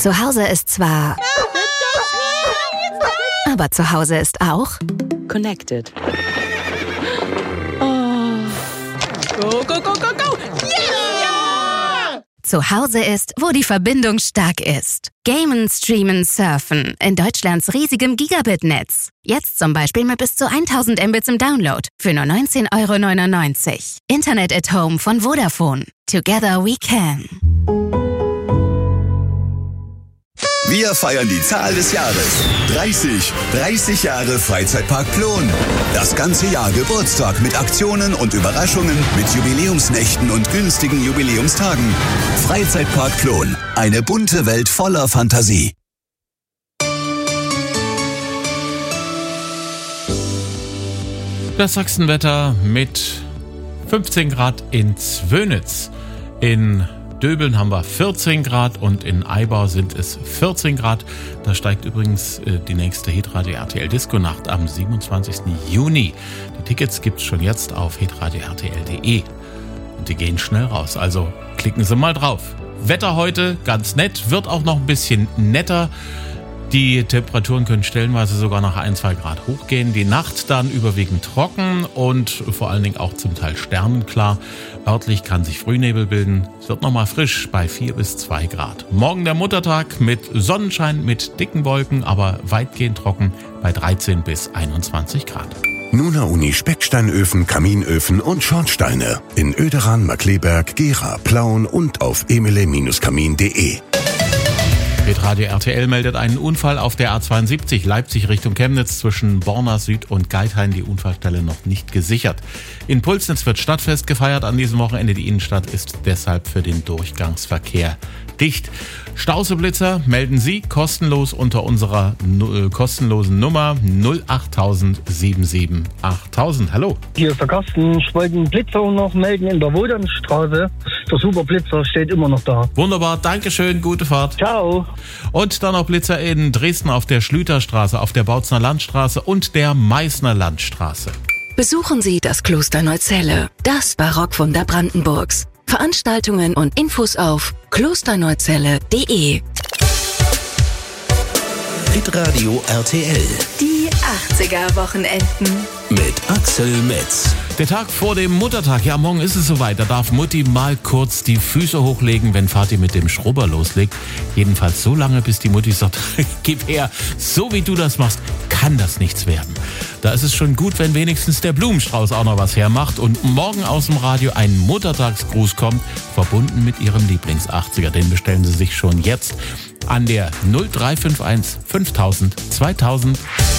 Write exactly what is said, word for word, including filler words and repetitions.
Zu Hause ist zwar... Aber zu Hause ist auch... Connected. Oh. Go, go, go, go, go! Yeah! Zu Hause ist, wo die Verbindung stark ist. Gamen, streamen, surfen. In Deutschlands riesigem Gigabit-Netz. Jetzt zum Beispiel mit bis zu tausend Mbits im Download. Für nur neunzehn Euro neunundneunzig. Internet at Home von Vodafone. Together we can. Wir feiern die Zahl des Jahres. dreißig. dreißig Jahre Freizeitpark Plon. Das ganze Jahr Geburtstag mit Aktionen und Überraschungen, mit Jubiläumsnächten und günstigen Jubiläumstagen. Freizeitpark Plon. Eine bunte Welt voller Fantasie. Das Sachsenwetter mit fünfzehn Grad in Zwönitz. In Döbeln haben wir vierzehn Grad und in Eibau sind es vierzehn Grad. Da steigt übrigens äh, die nächste Hitradio R T L Disco Nacht am siebenundzwanzigsten Juni. Die Tickets gibt's schon jetzt auf hitradio r t l punkt d e. Und die gehen schnell raus, also klicken Sie mal drauf. Wetter heute ganz nett, wird auch noch ein bisschen netter. Die Temperaturen können stellenweise sogar noch ein, zwei Grad hochgehen. Die Nacht dann überwiegend trocken und vor allen Dingen auch zum Teil sternenklar. Örtlich kann sich Frühnebel bilden. Es wird nochmal frisch bei vier bis zwei Grad. Morgen der Muttertag mit Sonnenschein, mit dicken Wolken, aber weitgehend trocken bei dreizehn bis einundzwanzig Grad. Nuna Uni Specksteinöfen, Kaminöfen und Schornsteine. In Oederan, Markleberg, Gera, Plauen und auf emile Bindestrich kamin punkt de. Hitradio R T L meldet einen Unfall auf der A zweiundsiebzig Leipzig Richtung Chemnitz zwischen Borna Süd und Geithain. Die Unfallstelle noch nicht gesichert. In Pulsnitz wird Stadtfest gefeiert an diesem Wochenende. Die Innenstadt ist deshalb für den Durchgangsverkehr dicht. Stauseblitzer melden Sie kostenlos unter unserer äh, kostenlosen Nummer null acht null sieben sieben acht null null. Hallo. Hier ist der Carsten. Ich wollte einen Blitzer noch melden in der Wodanstraße. Der Superblitzer steht immer noch da. Wunderbar, Dankeschön, gute Fahrt. Ciao. Und dann noch Blitzer in Dresden auf der Schlüterstraße, auf der Bautzner Landstraße und der Meißner Landstraße. Besuchen Sie das Kloster Neuzelle, das Barockwunder Brandenburgs. Veranstaltungen und Infos auf klosterneuzelle punkt de. Hitradio R T L. Die achtziger-Wochenenden. Mit Axel Metz. Der Tag vor dem Muttertag, ja morgen ist es soweit, da darf Mutti mal kurz die Füße hochlegen, wenn Vati mit dem Schrubber loslegt. Jedenfalls so lange, bis die Mutti sagt, gib her, so wie du das machst, kann das nichts werden. Da ist es schon gut, wenn wenigstens der Blumenstrauß auch noch was hermacht und morgen aus dem Radio ein Muttertagsgruß kommt, verbunden mit Ihrem Lieblings-achtziger. Den bestellen Sie sich schon jetzt an der null drei fünf eins fünftausend zweitausend.